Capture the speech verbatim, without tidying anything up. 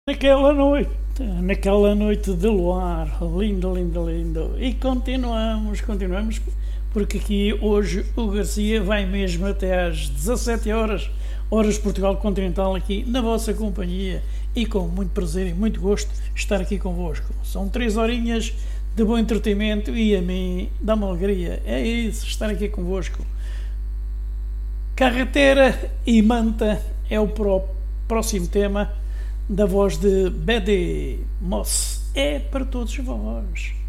Naquela noite, naquela noite de luar, lindo, lindo, lindo. E continuamos, continuamos, porque aqui hoje o Garcia vai mesmo até às dezassete horas, horas de Portugal Continental, aqui na vossa companhia e com muito prazer e muito gosto estar aqui convosco. São três horinhas de bom entretenimento e a mim dá-me alegria. É isso, estar aqui convosco. Carretera e manta é o pró- próximo tema da voz de Betty Moss. É para todos vós.